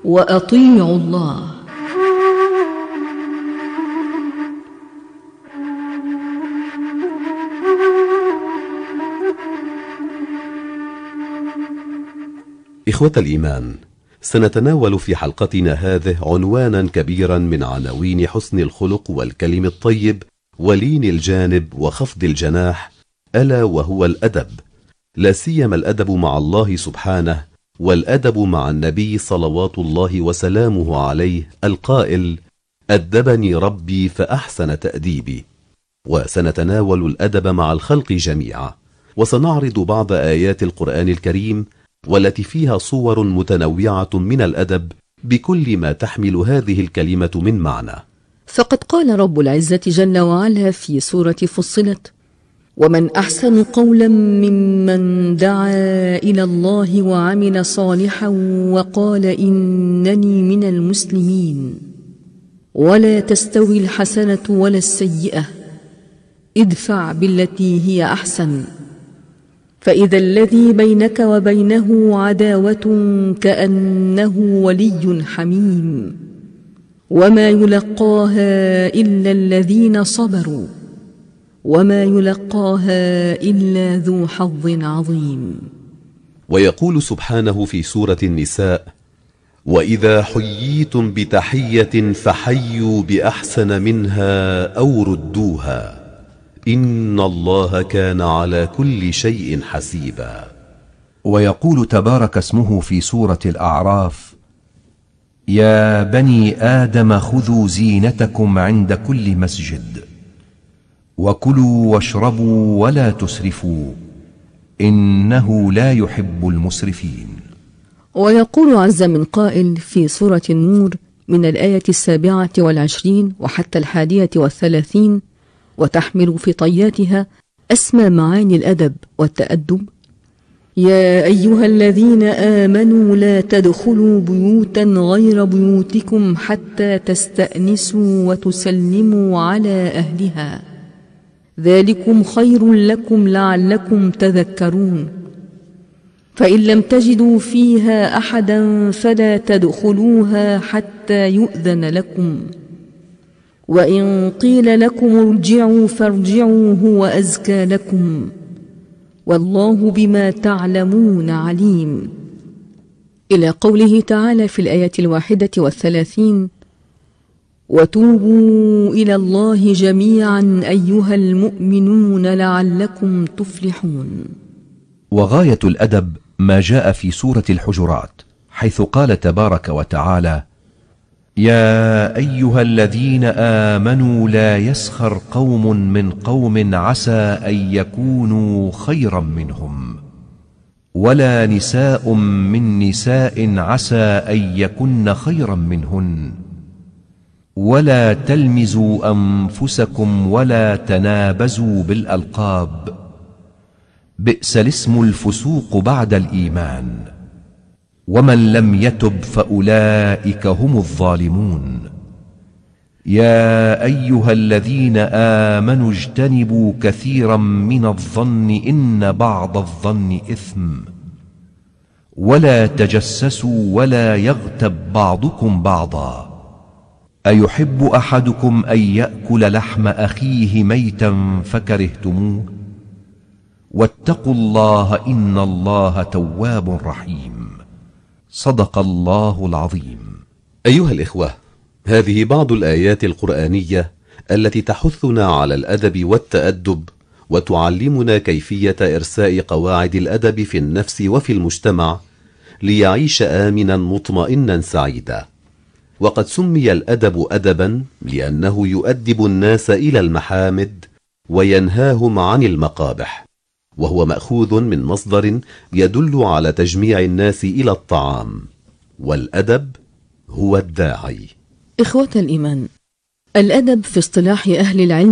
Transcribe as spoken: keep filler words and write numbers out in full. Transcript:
وأطيعوا الله. إخوة الإيمان، سنتناول في حلقتنا هذه عنوانا كبيرا من عناوين حسن الخلق والكلم الطيب ولين الجانب وخفض الجناح، ألا وهو الأدب، لا سيما الأدب مع الله سبحانه، والأدب مع النبي صلوات الله وسلامه عليه القائل: أدبني ربي فأحسن تأديبي. وسنتناول الأدب مع الخلق جميعا، وسنعرض بعض آيات القرآن الكريم والتي فيها صور متنوعة من الأدب بكل ما تحمل هذه الكلمة من معنى. فقد قال رب العزة جل وعلا في سورة فصلت: ومن أحسن قولا ممن دعا إلى الله وعمل صالحا وقال إنني من المسلمين. ولا تستوي الحسنة ولا السيئة، ادفع بالتي هي أحسن، فإذا الذي بينك وبينه عداوة كأنه ولي حميم، وما يلقاها إلا الذين صبروا، وما يلقاها إلا ذو حظ عظيم. ويقول سبحانه في سورة النساء: وإذا حييتم بتحية فحيوا بأحسن منها أو ردوها إن الله كان على كل شيء حسيبا. ويقول تبارك اسمه في سورة الأعراف: يا بني آدم خذوا زينتكم عند كل مسجد وكلوا واشربوا ولا تسرفوا إنه لا يحب المسرفين. ويقول عز من قائل في سورة النور من الآية السابعة والعشرين وحتى الحادية والثلاثين، وتحمل في طياتها أسمى معاني الأدب والتأدب: يا أيها الذين آمنوا لا تدخلوا بيوتا غير بيوتكم حتى تستأنسوا وتسلموا على أهلها، ذلكم خير لكم لعلكم تذكرون. فإن لم تجدوا فيها أحدا فلا تدخلوها حتى يؤذن لكم، وإن قيل لكم ارجعوا فارجعوا هو أزكى لكم، والله بما تعلمون عليم. إلى قوله تعالى في الآية الواحدة والثلاثين: وتوبوا إلى الله جميعا أيها المؤمنون لعلكم تفلحون. وغاية الأدب ما جاء في سورة الحجرات، حيث قال تبارك وتعالى: يا أيها الذين آمنوا لا يسخر قوم من قوم عسى أن يكونوا خيرا منهم، ولا نساء من نساء عسى أن يكن خيرا منهن، ولا تلمزوا أنفسكم ولا تنابزوا بالألقاب، بئس الاسم الفسوق بعد الإيمان، ومن لم يتب فأولئك هم الظالمون. يا أيها الذين آمنوا اجتنبوا كثيرا من الظن إن بعض الظن إثم، ولا تجسسوا ولا يغتب بعضكم بعضا، أيحب أحدكم أن يأكل لحم أخيه ميتا فكرهتموه، واتقوا الله إن الله تواب رحيم. صدق الله العظيم. أيها الإخوة، هذه بعض الآيات القرآنية التي تحثنا على الأدب والتأدب، وتعلمنا كيفية إرساء قواعد الأدب في النفس وفي المجتمع ليعيش آمنا مطمئنا سعيدا. وقد سمي الأدب أدبا لأنه يؤدب الناس إلى المحامد وينهاهم عن المقابح، وهو مأخوذ من مصدر يدل على تجميع الناس إلى الطعام، والأدب هو الداعي. إخوة الإيمان، الأدب في اصطلاح أهل العلم